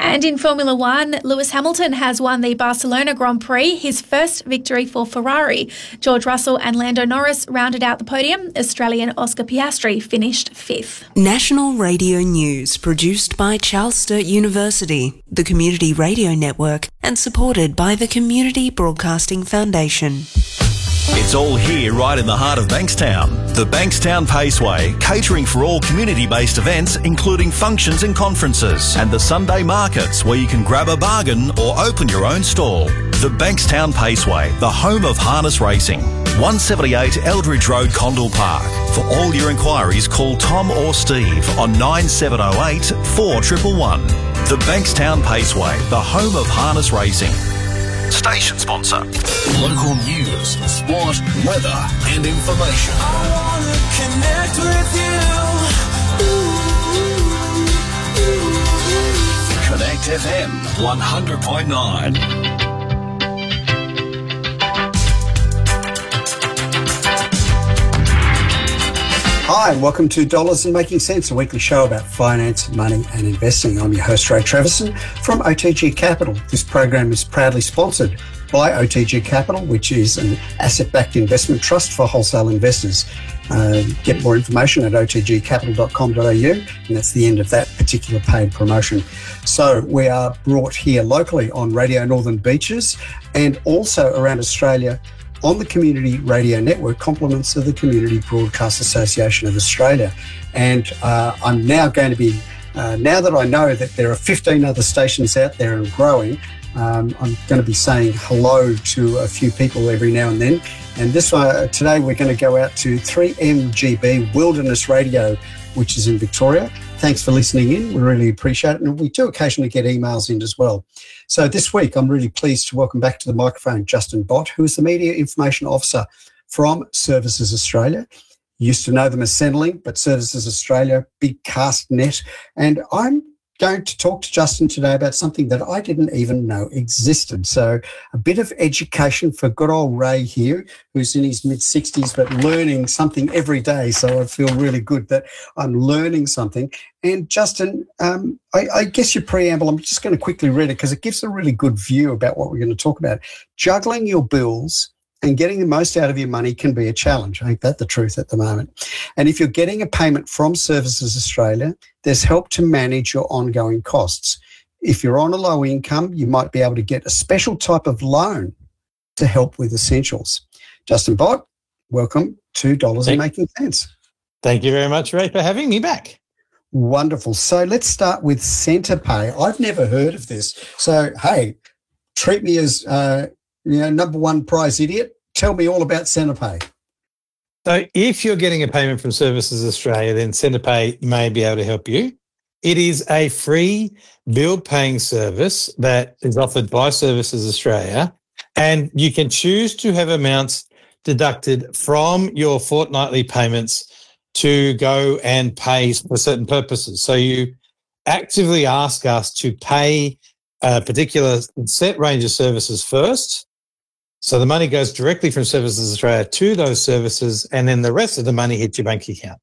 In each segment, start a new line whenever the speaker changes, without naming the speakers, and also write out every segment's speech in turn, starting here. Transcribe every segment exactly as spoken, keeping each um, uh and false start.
And in Formula One, Lewis Hamilton has won the Barcelona Grand Prix, his first victory for Ferrari. George Russell and Lando Norris rounded out the podium. Australian Oscar Piastri finished fifth.
National Radio News, produced by Charles Sturt University, the Community Radio Network, and supported by the Community Broadcasting Foundation.
It's all here right in the heart of Bankstown. The Bankstown Paceway, catering for all community-based events, including functions and conferences, and the Sunday markets where you can grab a bargain or open your own stall. The Bankstown Paceway, the home of harness racing. one seventy-eight Eldridge Road, Condell Park. For all your inquiries, call Tom or Steve on nine seven oh eight, four one one one. The Bankstown Paceway, the home of harness racing. Station sponsor.
Local news, sport, weather and information.
I wanna connect with you.
Connect F M one hundred point nine.
Hi, and welcome to Dollars and Making Sense, a weekly show about finance, money and investing. I'm your host, Ray Treverson from O T G Capital. This program is proudly sponsored by O T G Capital, which is an asset-backed investment trust for wholesale investors. Uh, get more information at o t g capital dot com dot a u, and that's the end of that particular paid promotion. So we are brought here locally on Radio Northern Beaches and also around Australia on the Community Radio Network, compliments of the Community Broadcast Association of Australia. And uh, I'm now going to be, uh, now that I know that there are fifteen other stations out there and growing, um, I'm going to be saying hello to a few people every now and then. And this uh, today we're going to go out to three M G B Wilderness Radio, which is in Victoria. Thanks for listening in. We really appreciate it. And we do occasionally get emails in as well. So this week, I'm really pleased to welcome back to the microphone Justin Bott, who is the Media Information Officer from Services Australia. Used to know them as Centrelink, but Services Australia, big cast net. And I'm going to talk to Justin today about something that I didn't even know existed. So a bit of education for good old Ray here, who's in his mid-sixties but learning something every day. So I feel really good that I'm learning something. And Justin, um, I, I guess your preamble, I'm just going to quickly read it because it gives a really good view about what we're going to talk about. Juggling your bills and getting the most out of your money can be a challenge. Ain't that the truth at the moment? And if you're getting a payment from Services Australia, there's help to manage your ongoing costs. If you're on a low income, you might be able to get a special type of loan to help with essentials. Justin Bott, welcome to Dollars and Making Sense.
Thank you very much, Ray, for having me back.
Wonderful. So let's start with Centrepay. I've never heard of this. So, hey, treat me as... Uh, You know, number one prize idiot. Tell me all about Centrepay.
So if you're getting a payment from Services Australia, then Centrepay may be able to help you. It is a free bill paying service that is offered by Services Australia, and you can choose to have amounts deducted from your fortnightly payments to go and pay for certain purposes. So you actively ask us to pay a particular set range of services first. So the money goes directly from Services Australia to those services, and then the rest of the money hits your bank account.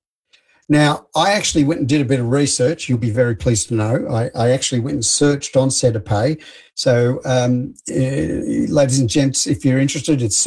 Now, I actually went and did a bit of research. You'll be very pleased to know. I, I actually went and searched on Centrepay. So, um, uh, ladies and gents, if you're interested, it's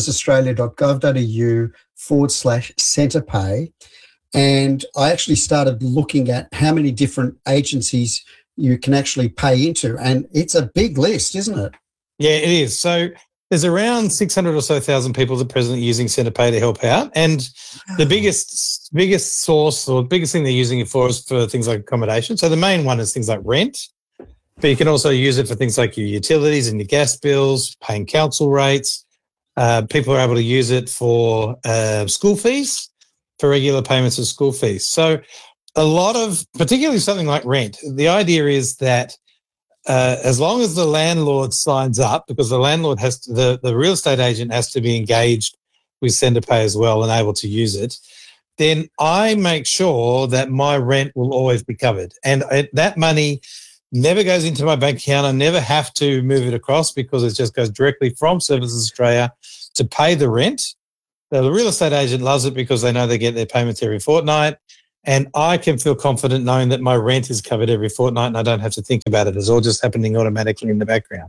servicesaustralia.gov.au forward slash Centrepay. And I actually started looking at how many different agencies you can actually pay into. And it's a big list, isn't it?
Yeah, it is. So there's around six hundred or so thousand people at present using Centrepay to help out. And the biggest biggest source or biggest thing they're using it for is for things like accommodation. So the main one is things like rent, but you can also use it for things like your utilities and your gas bills, paying council rates. Uh, people are able to use it for uh, school fees, for regular payments of school fees. So a lot of, particularly something like rent, the idea is that Uh, as long as the landlord signs up, because the landlord has to, the, the real estate agent has to be engaged with Centrepay as well and able to use it, then I make sure that my rent will always be covered. And it, that money never goes into my bank account. I never have to move it across because it just goes directly from Services Australia to pay the rent. The real estate agent loves it because they know they get their payments every fortnight. And I can feel confident knowing that my rent is covered every fortnight and I don't have to think about it. It's all just happening automatically in the background.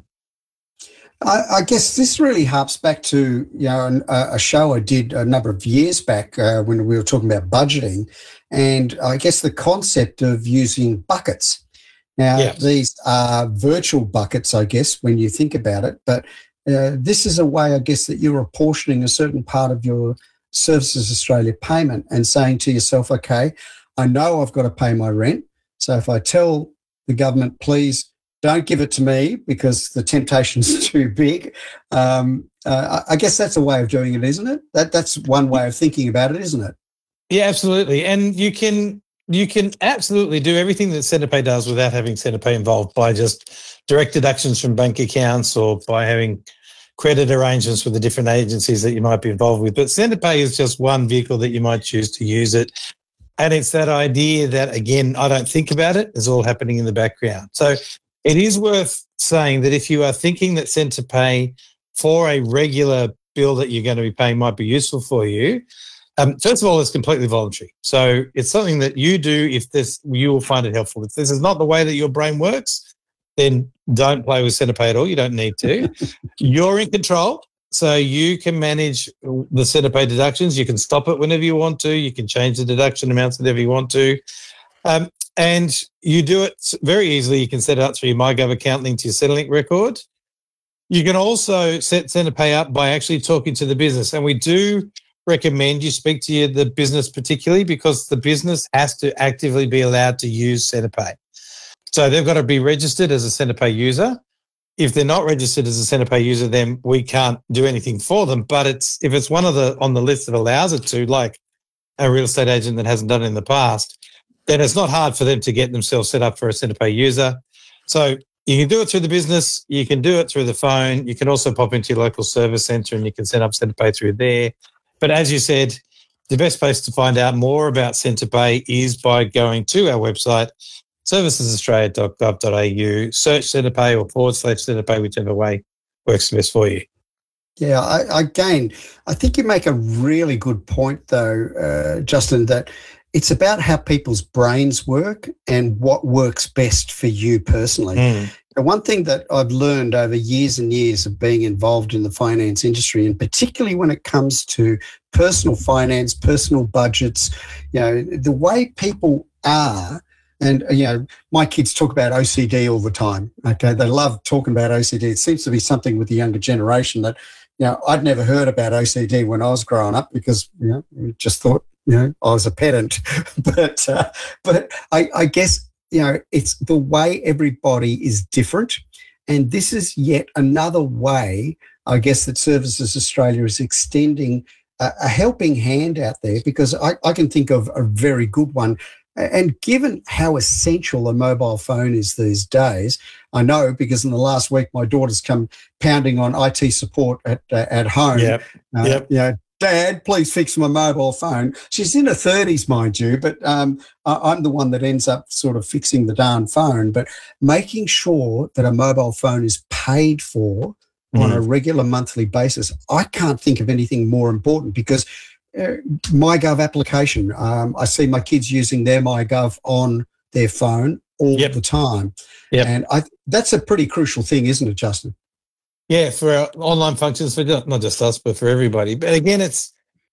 I, I guess this really harps back to, you know, a, a show I did a number of years back uh, when we were talking about budgeting, and I guess the concept of using buckets. Now,
yeah.
these are virtual buckets, I guess, when you think about it, but uh, this is a way, I guess, that you're apportioning a certain part of your Services Australia payment and saying to yourself, okay, I know I've got to pay my rent, so if I tell the government, please don't give it to me because the temptation's too big, um, uh, I guess that's a way of doing it, isn't it? That That's one way of thinking about it, isn't it?
Yeah, absolutely. And you can you can absolutely do everything that Centrepay does without having Centrepay involved by just direct deductions from bank accounts or by having credit arrangements with the different agencies that you might be involved with. But Centrepay is just one vehicle that you might choose to use it. And it's that idea that, again, I don't think about it. It's all happening in the background. So it is worth saying that if you are thinking that Centrepay for a regular bill that you're going to be paying might be useful for you, um, first of all, it's completely voluntary. So it's something that you do if this, you will find it helpful. If this is not the way that your brain works, then don't play with Centrepay at all. You don't need to. You're in control, so you can manage the Centrepay deductions. You can stop it whenever you want to. You can change the deduction amounts whenever you want to. Um, and you do it very easily. You can set it up through your MyGov account linked to your Centrelink record. You can also set Centrepay up by actually talking to the business. And we do recommend you speak to your, the business particularly because the business has to actively be allowed to use Centrepay. So they've got to be registered as a Centrepay user. If they're not registered as a Centrepay user, then we can't do anything for them. But it's if it's one of the on the list that allows it to, like a real estate agent that hasn't done it in the past, then it's not hard for them to get themselves set up for a Centrepay user. So you can do it through the business. You can do it through the phone. You can also pop into your local service centre and you can set up Centrepay through there. But as you said, the best place to find out more about Centrepay is by going to our website, services australia dot gov dot a u, search Centrepay or forward slash Centrepay, whichever way works best for you.
Yeah, I, again, I think you make a really good point, though, uh, Justin, that it's about how people's brains work and what works best for you personally.
Mm.
The one thing that I've learned over years and years of being involved in the finance industry, and particularly when it comes to personal finance, personal budgets, you know, the way people are. And, you know, my kids talk about O C D all the time, okay? They love talking about O C D. It seems to be something with the younger generation that, you know, I'd never heard about O C D when I was growing up because, you know, we just thought, you know, I was a pedant. but uh, but I, I guess, you know, it's the way everybody is different. And this is yet another way, I guess, that Services Australia is extending a, a helping hand out there because I, I can think of a very good one. And given how essential a mobile phone is these days, I know because in the last week my daughter's come pounding on I T support at uh, at home.
Yep.
Uh,
Yep.
You know, Dad, please fix my mobile phone. She's in her thirties, mind you, but um, I, I'm the one that ends up sort of fixing the darn phone. But making sure that a mobile phone is paid for mm. on a regular monthly basis, I can't think of anything more important because Uh, MyGov application. Um, I see my kids using their MyGov on their phone all
yep.
the time.
Yep.
And I, that's a pretty crucial thing, isn't it, Justin?
Yeah, for our online functions, for not just us, but for everybody. But again, it's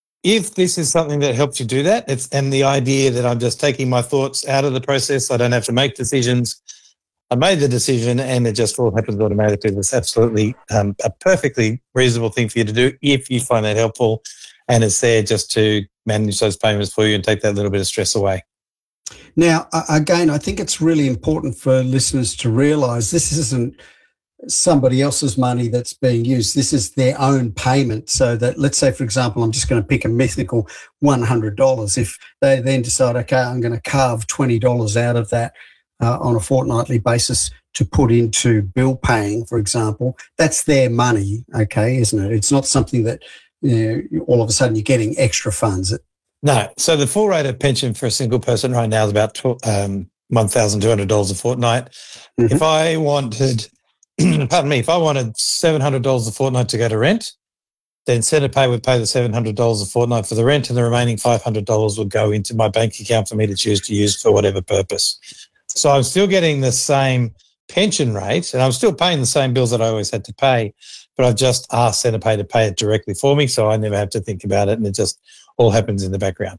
if this is something that helps you do that, it's and the idea that I'm just taking my thoughts out of the process, I don't have to make decisions. I made the decision and it just all happens automatically. That's absolutely um, a perfectly reasonable thing for you to do if you find that helpful. And it's there just to manage those payments for you and take that little bit of stress away.
Now, again, I think it's really important for listeners to realise this isn't somebody else's money that's being used. This is their own payment. So that, let's say, for example, I'm just going to pick a mythical one hundred dollars. If they then decide, okay, I'm going to carve twenty dollars out of that uh, on a fortnightly basis to put into bill paying, for example, that's their money, okay, isn't it? It's not something that, you know, all of a sudden you're getting extra funds.
No. So the full rate of pension for a single person right now is about um, one thousand two hundred dollars a fortnight. Mm-hmm. If I wanted, pardon me, if I wanted seven hundred dollars a fortnight to go to rent, then Centrepay would pay the seven hundred dollars a fortnight for the rent, and the remaining five hundred dollars would go into my bank account for me to choose to use for whatever purpose. So I'm still getting the same pension rate, and I'm still paying the same bills that I always had to pay, but I've just asked Centrepay to pay it directly for me, so I never have to think about it, and it just all happens in the background.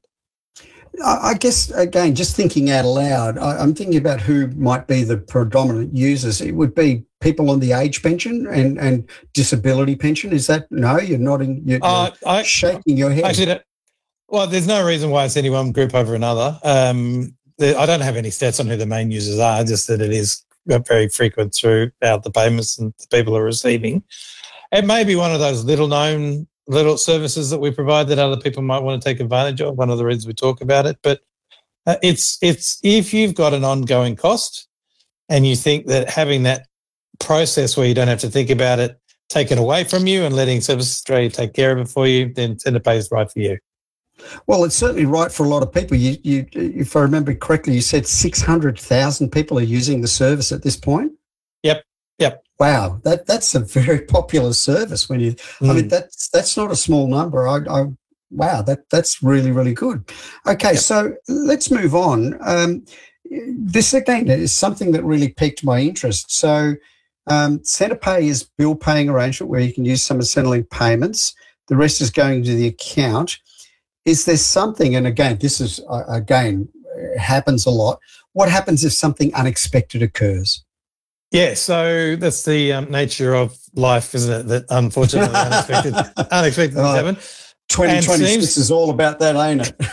I guess, again, just thinking out loud, I'm thinking about who might be the predominant users. It would be people on the age pension and, and disability pension. Is that, no, you're nodding, you're, uh, you're I, shaking your head.
Actually, well, there's no reason why it's any one group over another. Um, the, I don't have any stats on who the main users are, just that it is very frequent throughout the payments and the people are receiving. It may be one of those little known little services that we provide that other people might want to take advantage of. One of the reasons we talk about it, but uh, it's it's if you've got an ongoing cost and you think that having that process where you don't have to think about it taken away from you and letting Services Australia take care of it for you, then Centrepay is right for you.
Well, it's certainly right for a lot of people. You, you, if I remember correctly, you said six hundred thousand people are using the service at this point.
Yep. Yep.
Wow, that that's a very popular service. When you, mm. I mean, that's that's not a small number. I, I wow, that that's really really good. Okay, yep. So let's move on. Um, this again is something that really piqued my interest. So, um, Centrepay is bill paying arrangement where you can use some of Centrelink payments. The rest is going to the account. Is there something? And again, this is uh, again happens a lot. What happens if something unexpected occurs?
Yeah, so that's the um, nature of life, isn't it? That unfortunately unexpected, unexpected things happen.
twenty twenty-six seems, is all about that, ain't it?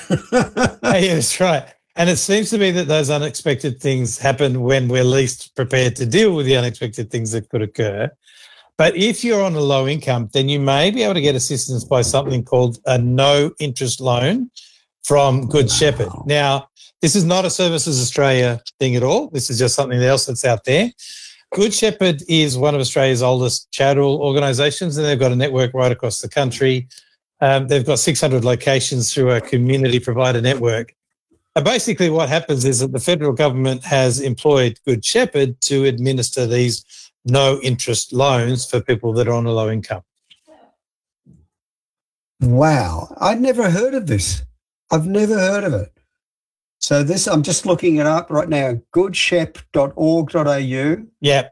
Yeah, that's right. And it seems to be that those unexpected things happen when we're least prepared to deal with the unexpected things that could occur. But if you're on a low income, then you may be able to get assistance by something called a no interest loan from Good wow. Shepherd. Now, this is not a Services Australia thing at all. This is just something else that's out there. Good Shepherd is one of Australia's oldest charitable organisations, and they've got a network right across the country. Um, they've got six hundred locations through a community provider network. And basically what happens is that the federal government has employed Good Shepherd to administer these no-interest loans for people that are on a low income.
Wow. I'd never heard of this. I've never heard of it. So this, I'm just looking it up right now, good shep dot org dot a u.
Yep.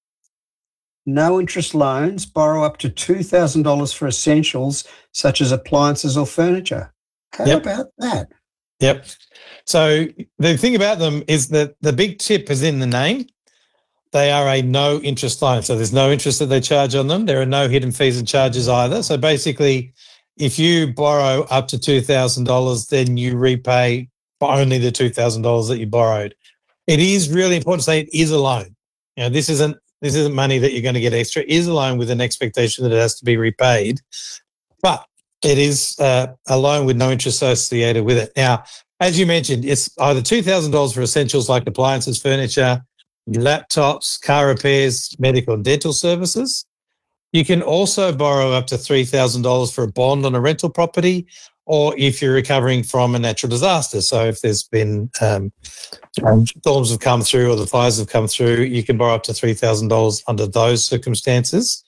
No interest loans, borrow up to two thousand dollars for essentials such as appliances or furniture. How yep. about that?
Yep. So the thing about them is that the big tip is in the name. They are a no interest loan. So there's no interest that they charge on them. There are no hidden fees and charges either. So basically, if you borrow up to two thousand dollars, then you repay for only the two thousand dollars that you borrowed. It is really important to say it is a loan. You know, this isn't this isn't money that you're going to get extra. It is a loan with an expectation that it has to be repaid, but it is uh, a loan with no interest associated with it. Now, as you mentioned, it's either two thousand dollars for essentials like appliances, furniture, laptops, car repairs, medical and dental services. You can also borrow up to three thousand dollars for a bond on a rental property, or if you're recovering from a natural disaster. So if there's been um, storms have come through or the fires have come through, you can borrow up to three thousand dollars under those circumstances.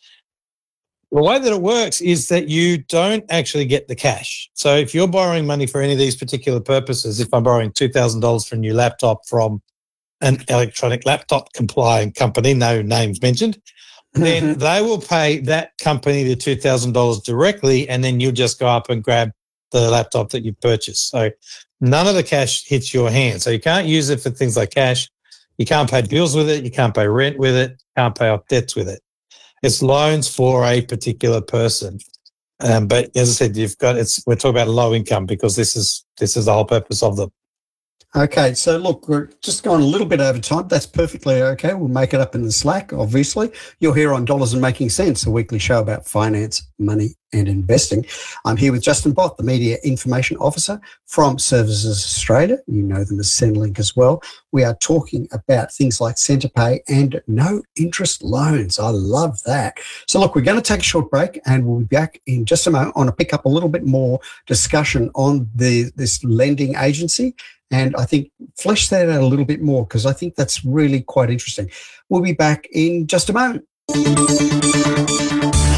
The way that it works is that you don't actually get the cash. So if you're borrowing money for any of these particular purposes, if I'm borrowing two thousand dollars for a new laptop from an electronic laptop compliant company, no names mentioned, then they will pay that company the two thousand dollars directly, and then you'll just go up and grab the laptop that you purchased. So none of the cash hits your hand. So you can't use it for things like cash. You can't pay bills with it. You can't pay rent with it. You can't pay off debts with it. It's loans for a particular person. Um, but as I said, you've got it's. We're talking about low income because this is this is the whole purpose of them.
Okay, so look, we're just going a little bit over time. That's perfectly okay. We'll make it up in the Slack, obviously. You're here on Dollars and Making Sense, a weekly show about finance, money and investing. I'm here with Justin Bott, the Media Information Officer from Services Australia. You know them as Centrelink as well. We are talking about things like Centrepay and no interest loans. I love that. So look, we're going to take a short break and we'll be back in just a moment. I want to pick up a little bit more discussion on the this lending agency. And I think flesh that out a little bit more because I think that's really quite interesting. We'll be back in just a moment.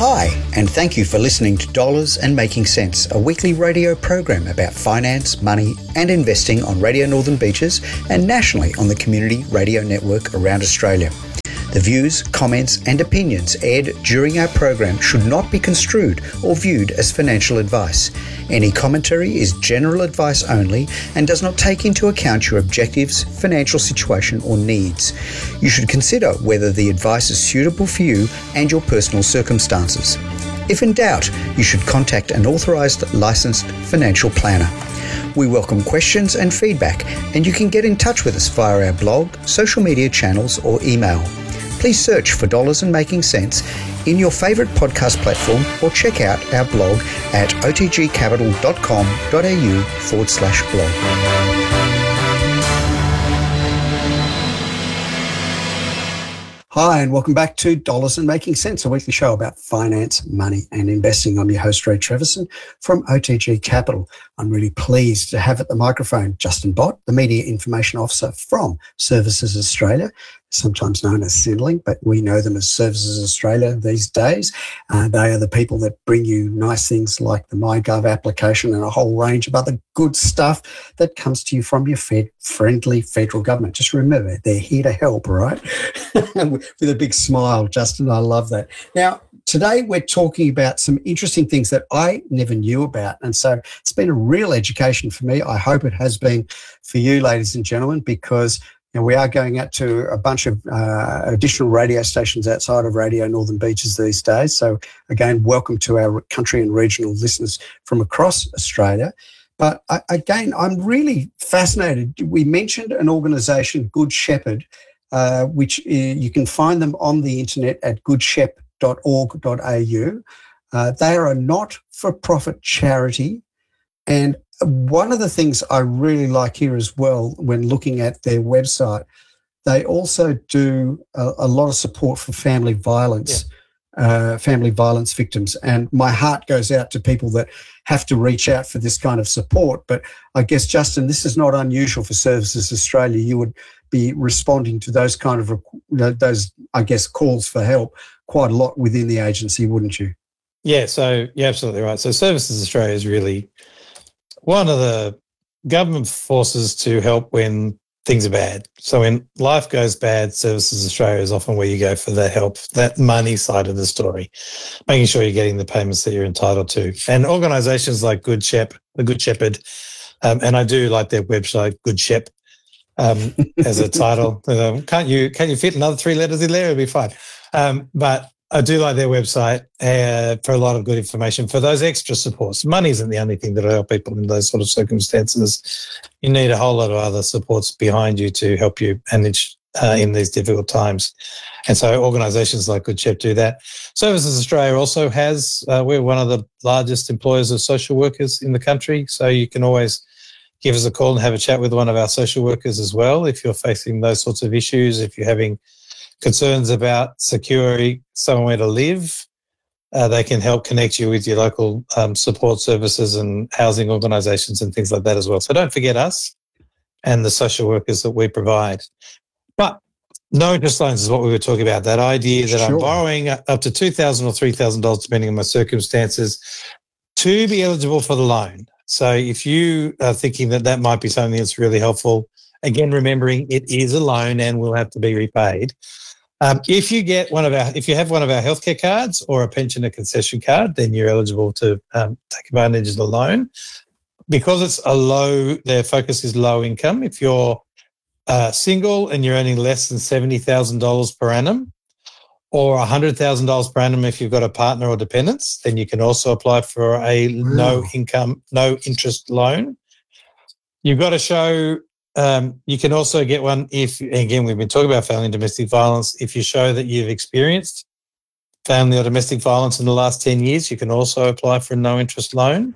Hi, and thank you for listening to Dollars and Making Sense, a weekly radio program about finance, money and investing on Radio Northern Beaches and nationally on the Community Radio Network around Australia. The views, comments and opinions aired during our program should not be construed or viewed as financial advice. Any commentary is general advice only and does not take into account your objectives, financial situation or needs. You should consider whether the advice is suitable for you and your personal circumstances. If in doubt, you should contact an authorised licensed financial planner. We welcome questions and feedback, and you can get in touch with us via our blog, social media channels or email. Please search for Dollars and Making Sense in your favourite podcast platform or check out our blog at otgcapital.com.au forward slash blog. Hi, and welcome back to Dollars and Making Sense, a weekly show about finance, money and investing. I'm your host, Ray Treverson from O T G Capital. I'm really pleased to have at the microphone Justin Bott, the Media Information Officer from Services Australia, sometimes known as Centrelink, but we know them as Services Australia these days. Uh, they are the people that bring you nice things like the MyGov application and a whole range of other good stuff that comes to you from your fed, friendly federal government. Just remember, they're here to help, right? With a big smile, Justin. I love that. Now, today we're talking about some interesting things that I never knew about. And so it's been a real education for me. I hope it has been for you, ladies and gentlemen, because and we are going out to a bunch of uh, additional radio stations outside of Radio Northern Beaches these days. So, again, welcome to our country and regional listeners from across Australia. But, I, again, I'm really fascinated. We mentioned an organisation, Good Shepherd, uh, which uh, you can find them on the internet at good shep dot org dot a u. Uh, they are a not-for-profit charity, and one of the things I really like here as well when looking at their website, they also do a, a lot of support for family violence, yeah. uh, family violence victims. And my heart goes out to people that have to reach out for this kind of support. But I guess, Justin, this is not unusual for Services Australia. You would be responding to those kind of, those, I guess, calls for help quite a lot within the agency, wouldn't you?
Yeah, so you're absolutely right. So Services Australia is really one of the government forces to help when things are bad. So when life goes bad, Services Australia is often where you go for the help, that money side of the story, making sure you're getting the payments that you're entitled to. And organisations like Good Shep, the Good Shepherd, um, and I do like their website, Good Shep, um, as a title. Um, can't you can't you fit another three letters in there? It'll be fine. Um, but I do like their website uh, for a lot of good information for those extra supports. Money isn't the only thing that will help people in those sort of circumstances. You need a whole lot of other supports behind you to help you manage uh, in these difficult times. And so organisations like Good Shep do that. Services Australia also has, uh, we're one of the largest employers of social workers in the country, so you can always give us a call and have a chat with one of our social workers as well if you're facing those sorts of issues, if you're having concerns about securing somewhere to live, uh, they can help connect you with your local um, support services and housing organisations and things like that as well. So don't forget us and the social workers that we provide. But no interest loans is what we were talking about, that idea that sure. I'm borrowing up to two thousand dollars or three thousand dollars, depending on my circumstances, to be eligible for the loan. So if you are thinking that that might be something that's really helpful, again, remembering it is a loan and will have to be repaid. Um, if you get one of our, if you have one of our healthcare cards or a pensioner concession card, then you're eligible to um, take advantage of the loan. Because it's a low, their focus is low income. If you're uh, single and you're earning less than seventy thousand dollars per annum, or one hundred thousand dollars per annum if you've got a partner or dependents, then you can also apply for a no income, no interest loan. You've got to show. Um, you can also get one if, again, we've been talking about family and domestic violence. If you show that you've experienced family or domestic violence in the last ten years, you can also apply for a no-interest loan.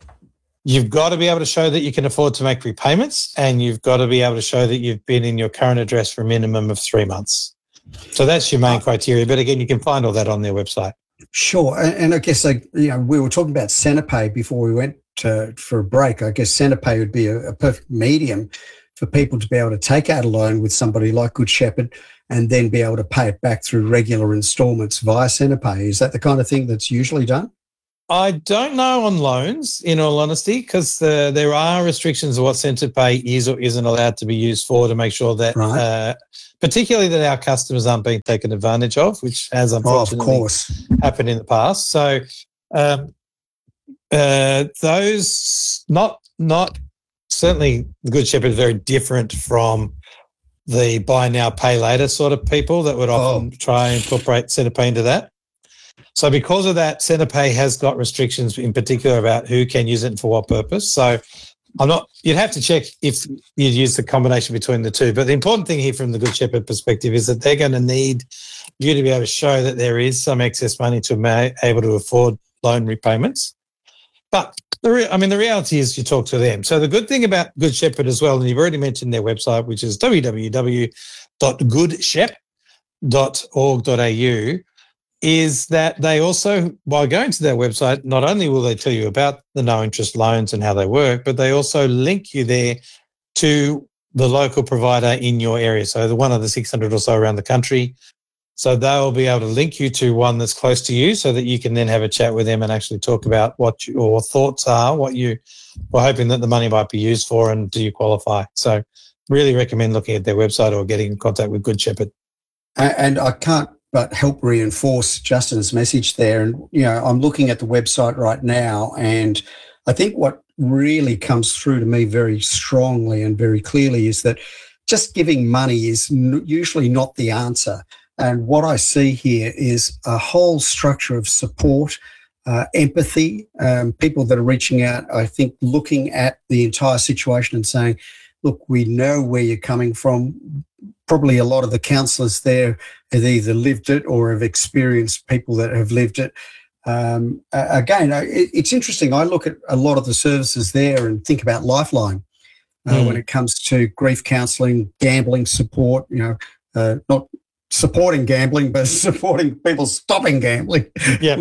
You've got to be able to show that you can afford to make repayments, and you've got to be able to show that you've been in your current address for a minimum of three months. So that's your main criteria. But, again, you can find all that on their website.
Sure. And, and I guess, like, you know, we were talking about Centrepay before we went to, for a break. I guess Centrepay would be a, a perfect medium for people to be able to take out a loan with somebody like Good Shepherd and then be able to pay it back through regular instalments via Centrepay. Is that the kind of thing that's usually done?
I don't know on loans, in all honesty, because the, there are restrictions of what Centrepay is or isn't allowed to be used for to make sure that,
right.
uh, particularly that our customers aren't being taken advantage of, which has unfortunately
oh, of course.
happened in the past. So um, uh, those, not not certainly the Good Shepherd is very different from the buy now, pay later sort of people that would often oh. try and incorporate Centrepay into that. So because of that, Centrepay has got restrictions in particular about who can use it and for what purpose. So I'm not, you'd have to check if you'd use the combination between the two. But the important thing here from the Good Shepherd perspective is that they're going to need you to be able to show that there is some excess money to be able to afford loan repayments. But the re- I mean, the reality is you talk to them. So the good thing about Good Shepherd as well, and you've already mentioned their website, which is w w w dot good shep dot org dot a u, is that they also, by going to their website, not only will they tell you about the no-interest loans and how they work, but they also link you there to the local provider in your area. So the one of the six hundred or so around the country. So they'll be able to link you to one that's close to you so that you can then have a chat with them and actually talk about what your thoughts are, what you were hoping that the money might be used for, and do you qualify. So really recommend looking at their website or getting in contact with Good Shepherd.
And I can't but help reinforce Justin's message there. And, you know, I'm looking at the website right now, and I think what really comes through to me very strongly and very clearly is that just giving money is n- usually not the answer. And what I see here is a whole structure of support, uh, empathy, um, people that are reaching out, I think, looking at the entire situation and saying, look, we know where you're coming from. Probably a lot of the counsellors there have either lived it or have experienced people that have lived it. Um, uh, again, it, it's interesting. I look at a lot of the services there and think about Lifeline uh, mm. when it comes to grief counselling, gambling support, you know, uh, not supporting gambling, but supporting people stopping gambling.
Yeah.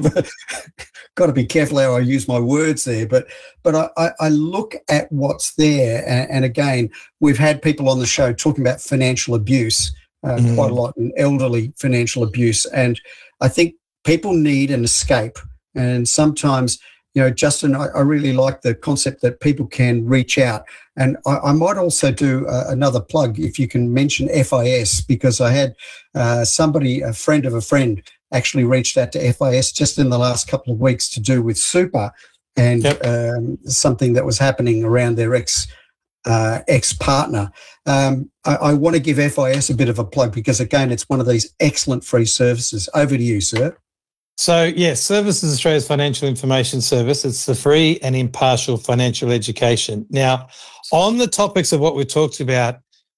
Got to be careful how I use my words there. But but I, I look at what's there. And, and again, we've had people on the show talking about financial abuse uh, mm. quite a lot, and elderly financial abuse. And I think people need an escape. And sometimes, you know, Justin, I, I really like the concept that people can reach out. And I, I might also do uh, another plug if you can mention F I S, because I had uh, somebody, a friend of a friend, actually reached out to F I S just in the last couple of weeks to do with super and yep. um, something that was happening around their ex uh, ex-partner. Um, I, I want to give F I S a bit of a plug because, again, it's one of these excellent free services. Over to you, sir.
So, yes, Services Australia's financial information service. It's the free and impartial financial education. Now, on the topics of what we talked about,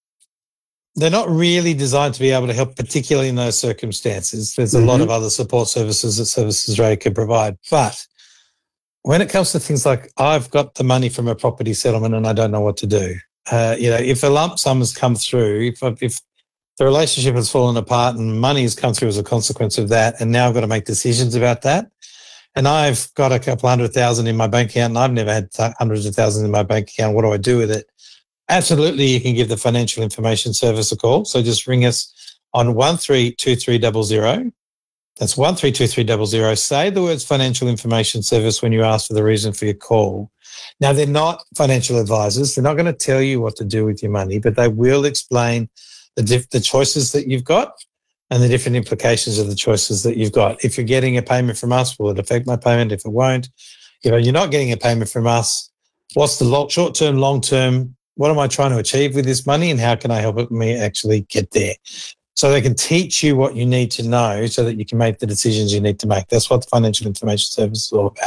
they're not really designed to be able to help, particularly in those circumstances. There's a mm-hmm. lot of other support services that Services Australia can provide. But when it comes to things like, I've got the money from a property settlement and I don't know what to do, uh, you know, if a lump sum has come through, if, if the relationship has fallen apart and money has come through as a consequence of that, and now I've got to make decisions about that, and I've got a couple hundred thousand in my bank account and I've never had th- hundreds of thousands in my bank account, what do I do with it? Absolutely, you can give the Financial Information Service a call. So just ring us on one three two three zero zero. That's one three two three zero zero. Say the words Financial Information Service when you ask for the reason for your call. Now, they're not financial advisors. They're not going to tell you what to do with your money, but they will explain the, diff- the choices that you've got and the different implications of the choices that you've got. If you're getting a payment from us, will it affect my payment? If it won't, you know, you're not getting a payment from us, what's the long, short-term, long-term, what am I trying to achieve with this money and how can I help me actually get there? So they can teach you what you need to know so that you can make the decisions you need to make. That's what the Financial Information Service is all about.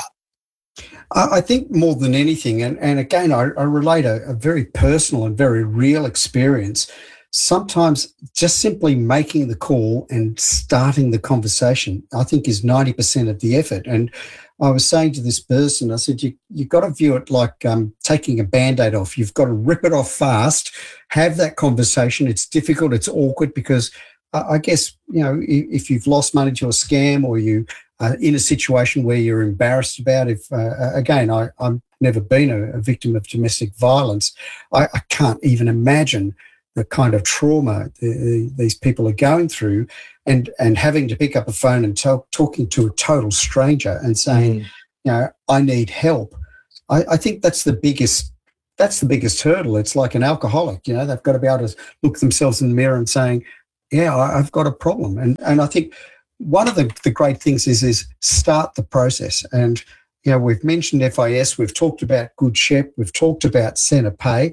I think more than anything, and, and again, I, I relate a, a very personal and very real experience. Sometimes just simply making the call and starting the conversation, I think, is ninety percent of the effort. And I was saying to this person, I said, you, you've got to view it like um, taking a Band-Aid off. You've got to rip it off fast, have that conversation. It's difficult, it's awkward because uh, I guess, you know, if, if you've lost money to a scam or you are in a situation where you're embarrassed about, if, uh, again, I, I'm never been a, a victim of domestic violence, I, I can't even imagine the kind of trauma the, these people are going through, and, and having to pick up a phone and talk, talking to a total stranger and saying, mm. you know, I need help. I, I think that's the biggest that's the biggest hurdle. It's like an alcoholic, you know, they've got to be able to look themselves in the mirror and saying, yeah, I, I've got a problem. And and I think one of the, the great things is is start the process. And, you know, we've mentioned F I S, we've talked about Good Shep, we've talked about Centre Pay.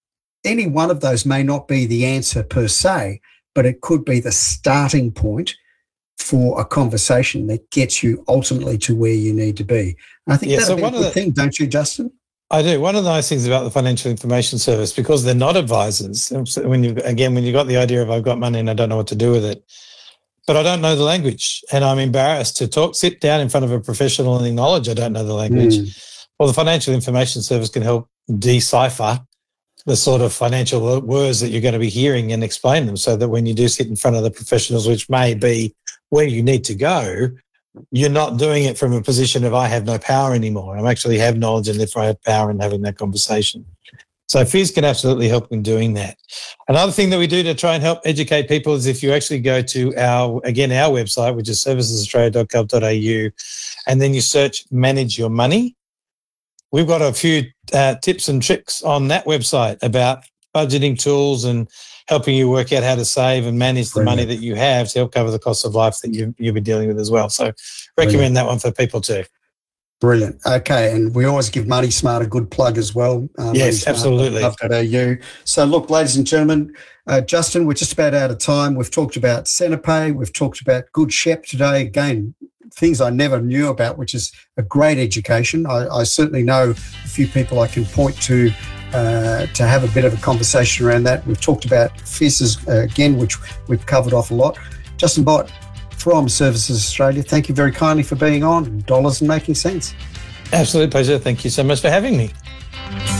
Any one of those may not be the answer per se, but it could be the starting point for a conversation that gets you ultimately to where you need to be. And I think yeah, that's so a good the, thing, don't you, Justin?
I do. One of the nice things about the Financial Information Service, because they're not advisors, when you again, when you got the idea of I've got money and I don't know what to do with it, but I don't know the language and I'm embarrassed to talk, sit down in front of a professional and acknowledge I don't know the language. Mm. Well, the Financial Information Service can help decipher the sort of financial words that you're going to be hearing and explain them, so that when you do sit in front of the professionals, which may be where you need to go, you're not doing it from a position of I have no power anymore. I actually have knowledge and therefore I have power in having that conversation. So F I S can absolutely help in doing that. Another thing that we do to try and help educate people is if you actually go to our, again, our website, which is services australia dot gov dot a u, and then you search Manage Your Money. We've got a few uh, tips and tricks on that website about budgeting tools and helping you work out how to save and manage the Brilliant. money that you have to help cover the cost of life that you, you've been dealing with as well. So recommend Brilliant. that one for people too.
Brilliant. Okay, and we always give Money Smart a good plug as well.
Um, yes, absolutely.
.au. So look, ladies and gentlemen, uh, Justin, we're just about out of time. We've talked about Centre Pay. We've talked about Good Shep today. Again, things I never knew about, which is a great education. I, I certainly know a few people I can point to uh, to have a bit of a conversation around that. We've talked about F I S uh, again, which we've covered off a lot. Justin Bott from Services Australia, thank you very kindly for being on Dollars and Making Sense.
Absolute pleasure. Thank you so much for having me.